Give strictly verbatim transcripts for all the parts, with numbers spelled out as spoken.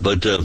But uh,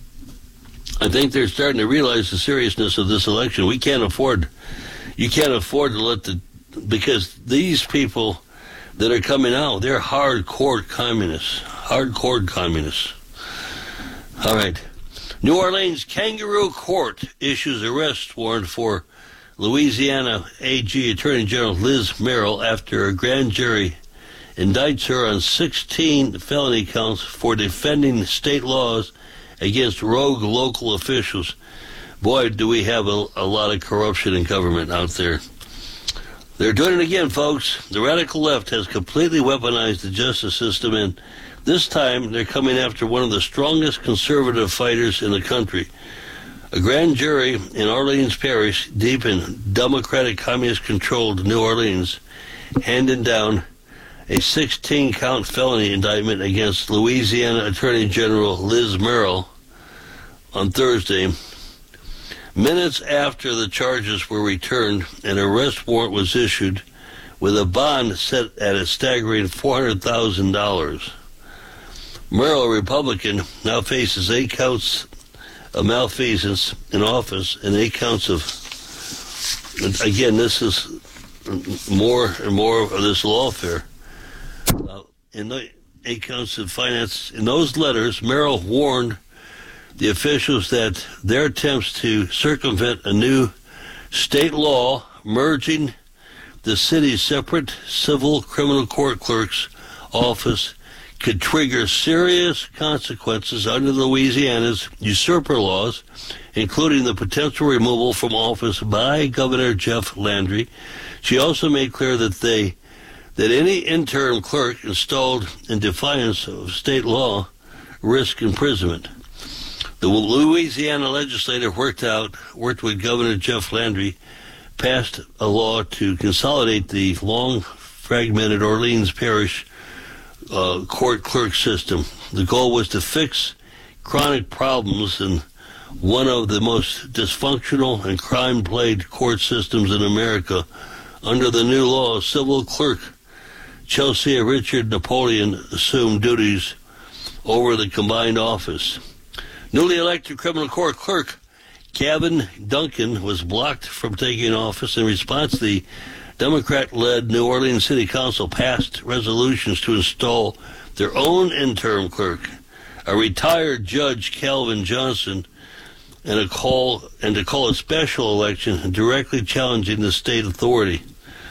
I think they're starting to realize the seriousness of this election. We can't afford, you can't afford to let the, because these people that are coming out, they're hardcore communists, hardcore communists. All right. New Orleans Kangaroo Court issues arrest warrant for Louisiana A G Attorney General Liz Merrill after a grand jury indicts her on sixteen felony counts for defending state laws against rogue local officials. Boy, do we have a, a lot of corruption in government out there. They're doing it again, folks. The radical left has completely weaponized the justice system, and this time they're coming after one of the strongest conservative fighters in the country. A grand jury in Orleans Parish, deep in Democratic Communist-controlled New Orleans, handed down a sixteen-count felony indictment against Louisiana Attorney General Liz Merrill on Thursday. Minutes after the charges were returned, an arrest warrant was issued with a bond set at a staggering four hundred thousand dollars. Merrill, a Republican, now faces eight counts of malfeasance in office and eight counts of, again, this is more and more of this lawfare. Uh, in the eight counts of finance, in those letters, Merrill warned the officials that their attempts to circumvent a new state law merging the city's separate civil criminal court clerk's office could trigger serious consequences under Louisiana's usurper laws, including the potential removal from office by Governor Jeff Landry. She also made clear that they that any interim clerk installed in defiance of state law risk imprisonment. The Louisiana legislature worked out worked with Governor Jeff Landry, passed a law to consolidate the long fragmented Orleans Parish Uh, court clerk system. The goal was to fix chronic problems in one of the most dysfunctional and crime-plagued court systems in America. Under the new law, civil clerk Chelsea Richard Napoleon assumed duties over the combined office. Newly elected criminal court clerk Gavin Duncan was blocked from taking office. In response, the Democrat-led New Orleans City Council passed resolutions to install their own interim clerk, a retired Judge Calvin Johnson, and a call and to call a special election directly challenging the state authority.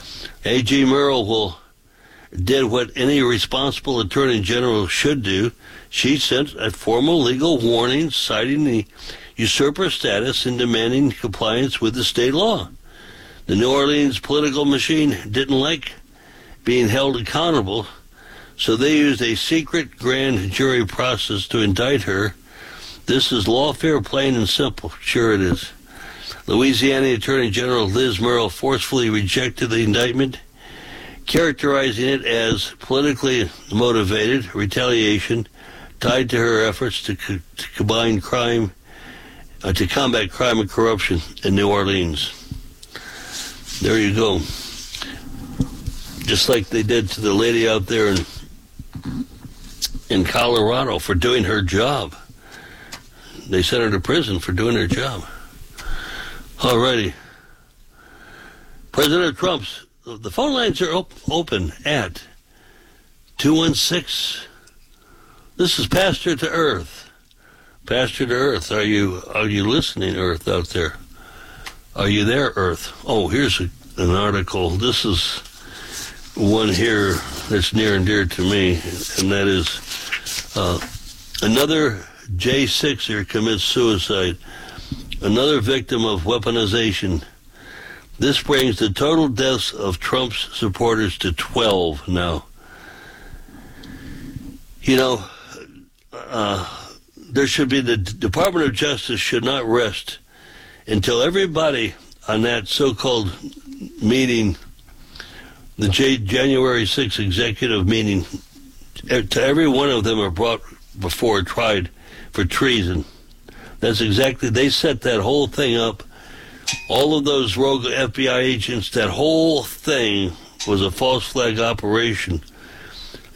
A G Merrill will did what any responsible attorney general should do. She sent a formal legal warning citing the usurper status and demanding compliance with the state law. The New Orleans political machine didn't like being held accountable, so they used a secret grand jury process to indict her. This is lawfare, plain and simple. Sure it is. Louisiana Attorney General Liz Merrill forcefully rejected the indictment, characterizing it as politically motivated retaliation tied to her efforts to, co- to combine crime, uh, to combat crime and corruption in New Orleans. There you go. Just like they did to the lady out there in in Colorado for doing her job. They sent her to prison for doing her job. Alrighty. President Trump's, the phone lines are op- open at two one six. This is Pastor to Earth. Pastor to Earth, are you are you listening, Earth, out there? Are you there, Earth? Oh, here's a, an article. This is one here that's near and dear to me, and that is uh, another J sixer commits suicide. Another victim of weaponization. This brings the total deaths of Trump's supporters to twelve now. You know, uh, there should be, the Department of Justice should not rest until everybody on that so-called meeting, the J- January sixth executive meeting, to every one of them are brought before tried for treason. That's exactly, they set that whole thing up. All of those rogue F B I agents, that whole thing was a false flag operation.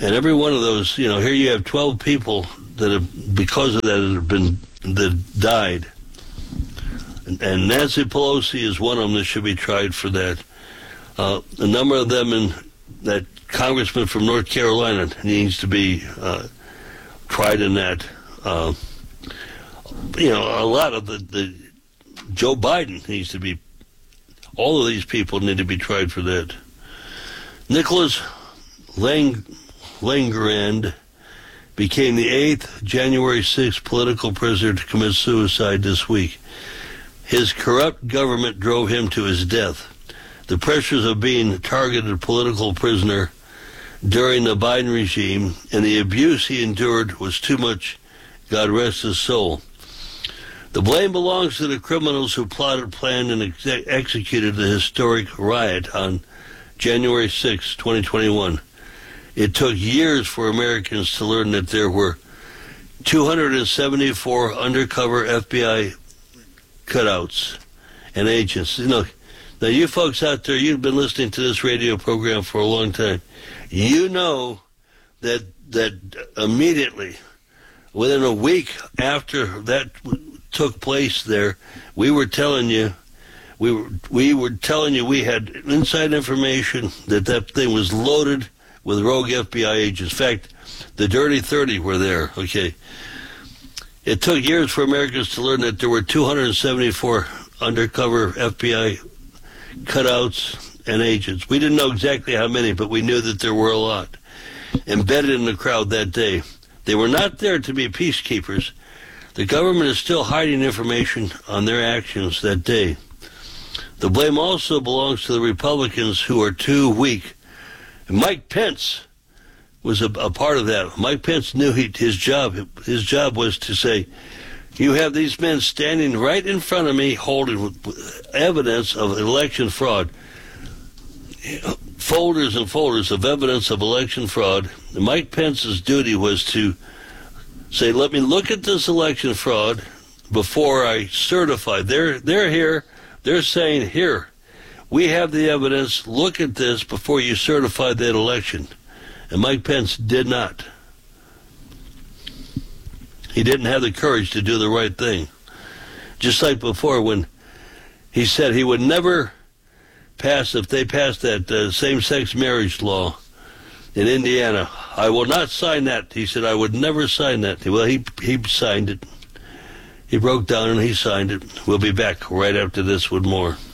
And every one of those, you know, here you have twelve people that have, because of that, have been, that died. And, and Nancy Pelosi is one of them that should be tried for that. Uh, a number of them, in that congressman from North Carolina needs to be uh, tried in that. Uh, you know, a lot of the, the Joe Biden needs to be, all of these people need to be tried for that. Nicholas Lang, Langerand became the eighth January sixth political prisoner to commit suicide this week. His corrupt government drove him to his death. The pressures of being a targeted political prisoner during the Biden regime and the abuse he endured was too much. God rest his soul. The blame belongs to the criminals who plotted, planned, and ex- executed the historic riot on January sixth, twenty twenty-one. It took years for Americans to learn that there were two hundred seventy-four undercover F B I cutouts and agents. You know, now you folks out there, you've been listening to this radio program for a long time. You know that that immediately, within a week after that took place there, we were telling you, we were we were telling you we had inside information that that thing was loaded with rogue F B I agents. In fact, the Dirty thirty were there, okay? It took years for Americans to learn that there were two hundred seventy-four undercover F B I cutouts and agents. We didn't know exactly how many, but we knew that there were a lot embedded in the crowd that day. They were not there to be peacekeepers. The government is still hiding information on their actions that day. The blame also belongs to the Republicans who are too weak. Mike Pence was a, a part of that. Mike Pence knew he, his job. His job was to say, you have these men standing right in front of me holding evidence of election fraud. Folders and folders of evidence of election fraud. Mike Pence's duty was to say, let me look at this election fraud before I certify. They're, they're here. They're saying, here, we have the evidence. Look at this before you certify that election. And Mike Pence did not. He didn't have the courage to do the right thing. Just like before when he said he would never pass, if they passed that uh, same-sex marriage law in Indiana, I will not sign that. He said, I would never sign that. Well, he, he signed it. He broke down and he signed it. We'll be back right after this with more.